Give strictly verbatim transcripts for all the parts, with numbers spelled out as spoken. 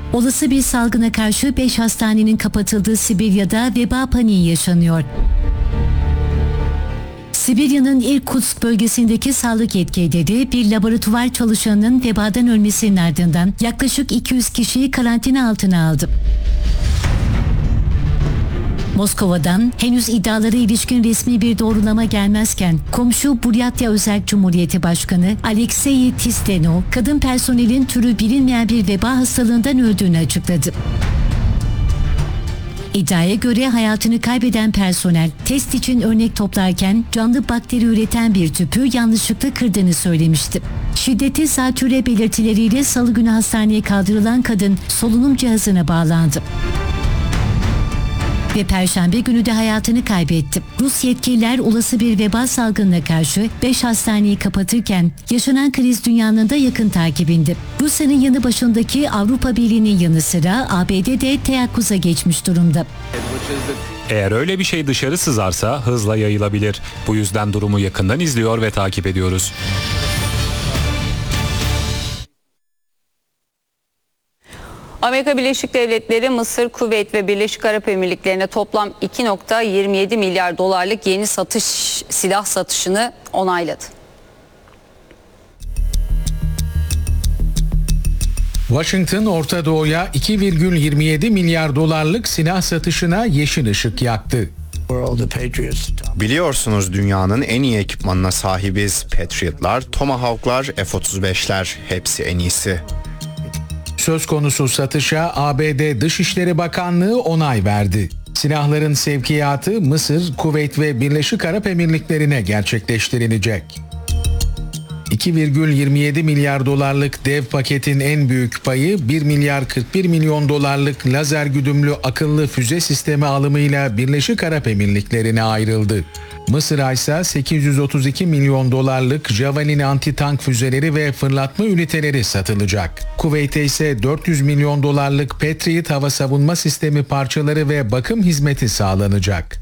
Olası bir salgına karşı beş hastanenin kapatıldığı Sibirya'da veba paniği yaşanıyor. Sibirya'nın Irkutsk bölgesindeki sağlık yetkilileri bir laboratuvar çalışanının vebadan ölmesinin ardından yaklaşık iki yüz kişiyi karantina altına aldı. Moskova'dan henüz iddialara ilişkin resmi bir doğrulama gelmezken komşu Buryatya Özerk Cumhuriyeti Başkanı Alexey Tislenov, kadın personelin türü bilinmeyen bir veba hastalığından öldüğünü açıkladı. İddiaya göre hayatını kaybeden personel test için örnek toplarken canlı bakteri üreten bir tüpü yanlışlıkla kırdığını söylemişti. Şiddetli zatürre belirtileriyle salı günü hastaneye kaldırılan kadın solunum cihazına bağlandı. Ve Perşembe günü de hayatını kaybetti. Rus yetkililer olası bir veba salgınına karşı beş hastaneyi kapatırken yaşanan kriz dünyanın da yakın takibinde. Rusya'nın yanı başındaki Avrupa Birliği'nin yanı sıra A B D de teyakkuza geçmiş durumda. Eğer öyle bir şey dışarı sızarsa hızla yayılabilir. Bu yüzden durumu yakından izliyor ve takip ediyoruz. Amerika Birleşik Devletleri, Mısır, Kuveyt ve Birleşik Arap Emirlikleri'ne toplam iki virgül yirmi yedi milyar dolarlık yeni satış silah satışını onayladı. Washington, Orta Doğu'ya iki virgül yirmi yedi milyar dolarlık silah satışına yeşil ışık yaktı. Biliyorsunuz dünyanın en iyi ekipmanına sahibiz. Patriotlar, Tomahawk'lar, F otuz beşler hepsi en iyisi. Söz konusu satışa A B D Dışişleri Bakanlığı onay verdi. Silahların sevkiyatı Mısır, Kuveyt ve Birleşik Arap Emirlikleri'ne gerçekleştirilecek. iki virgül yirmi yedi milyar dolarlık dev paketin en büyük payı bir milyar kırk bir milyon dolarlık lazer güdümlü akıllı füze sistemi alımıyla Birleşik Arap Emirlikleri'ne ayrıldı. Mısır'a ise sekiz yüz otuz iki milyon dolarlık Javelin anti-tank füzeleri ve fırlatma üniteleri satılacak. Kuveyt'e ise dört yüz milyon dolarlık Patriot hava savunma sistemi parçaları ve bakım hizmeti sağlanacak.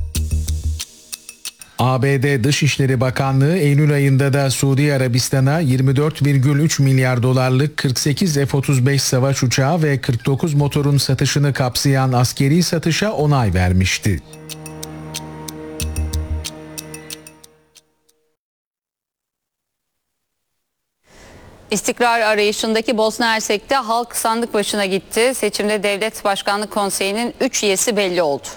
A B D Dışişleri Bakanlığı Eylül ayında da Suudi Arabistan'a yirmi dört virgül üç milyar dolarlık kırk sekiz F otuz beş savaş uçağı ve kırk dokuz motorun satışını kapsayan askeri satışa onay vermişti. İstikrar arayışındaki Bosna Hersek'te halk sandık başına gitti. Seçimde Devlet Başkanlık Konseyi'nin üç üyesi belli oldu.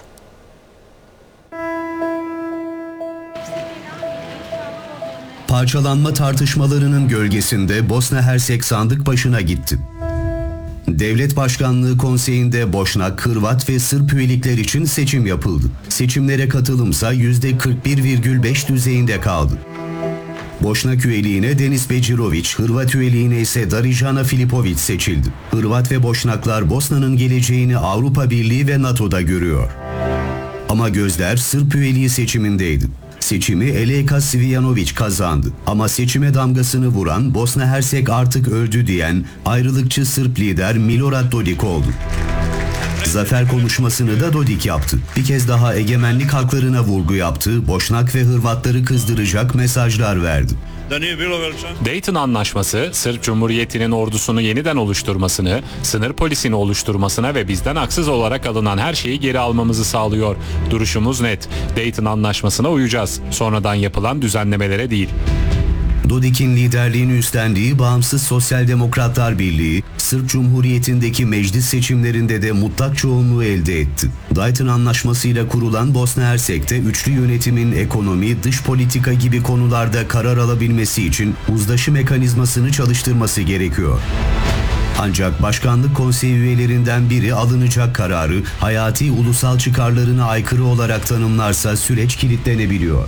Parçalanma tartışmalarının gölgesinde Bosna Hersek sandık başına gitti. Devlet Başkanlığı Konseyi'nde Boşnak, Hırvat ve Sırp üyelikler için seçim yapıldı. Seçimlere katılımsa yüzde kırk bir virgül beş düzeyinde kaldı. Boşnak üyeliğine Denis Becirović, Hırvat üyeliğine ise Darijana Filipović seçildi. Hırvat ve Boşnaklar Bosna'nın geleceğini Avrupa Birliği ve NATO'da görüyor. Ama gözler Sırp üyeliği seçimindeydi. Seçimi Eleka Svijanović kazandı. Ama seçime damgasını vuran Bosna Hersek artık öldü diyen ayrılıkçı Sırp lider Milorad Dodik oldu. Zafer konuşmasını da Dodik yaptı. Bir kez daha egemenlik haklarına vurgu yaptı, Boşnak ve Hırvatları kızdıracak mesajlar verdi. Dayton Anlaşması, Sırp Cumhuriyeti'nin ordusunu yeniden oluşturmasını, sınır polisini oluşturmasına ve bizden haksız olarak alınan her şeyi geri almamızı sağlıyor. Duruşumuz net. Dayton Anlaşması'na uyacağız. Sonradan yapılan düzenlemelere değil. Dodik'in liderliğini üstlendiği Bağımsız Sosyal Demokratlar Birliği, Sırp Cumhuriyeti'ndeki meclis seçimlerinde de mutlak çoğunluğu elde etti. Dayton Anlaşması'yla kurulan Bosna Hersek'te üçlü yönetimin ekonomi, dış politika gibi konularda karar alabilmesi için uzlaşı mekanizmasını çalıştırması gerekiyor. Ancak Başkanlık Konseyi üyelerinden biri alınacak kararı hayati ulusal çıkarlarına aykırı olarak tanımlarsa süreç kilitlenebiliyor.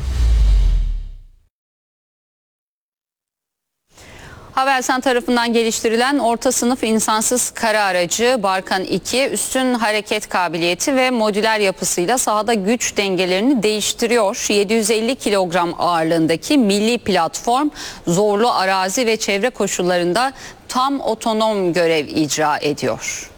Havelsan tarafından geliştirilen orta sınıf insansız kara aracı Barkan iki üstün hareket kabiliyeti ve modüler yapısıyla sahada güç dengelerini değiştiriyor. yedi yüz elli kilogram ağırlığındaki milli platform zorlu arazi ve çevre koşullarında tam otonom görev icra ediyor.